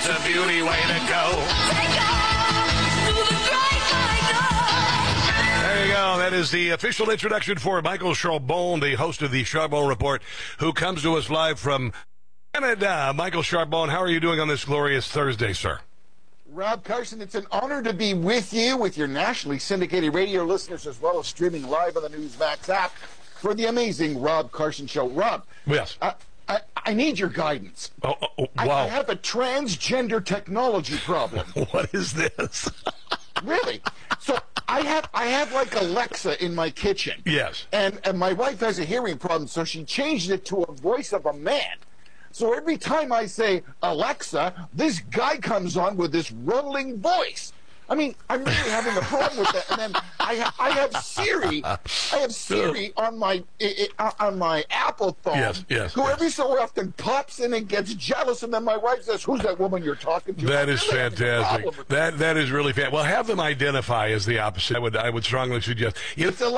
a beauty way to go. There you go. That is the official introduction for Michael Charbon, the host of the Charbon Report, who comes to us live from Canada. Michael Charbon, how are you doing on this glorious Thursday, sir? Rob Carson, it's an honor to be with you, with your nationally syndicated radio listeners, as well as streaming live on the Newsmax app for the amazing Rob Carson Show. Rob, yes. I need your guidance. Wow. I have a transgender technology problem. What is this? Really? So I have like Alexa in my kitchen. Yes. And my wife has a hearing problem, so she changed it to a voice of a man. So every time I say, Alexa, this guy comes on with this rolling voice. I mean, I'm really having a problem with that. And then I have Siri. I have Siri on my Apple phone. Yes. Who every so often pops in and gets jealous. And then my wife says, "Who's that woman you're talking to?" That is fantastic. That is really fantastic. Well, have them identify as the opposite. I would strongly suggest. It's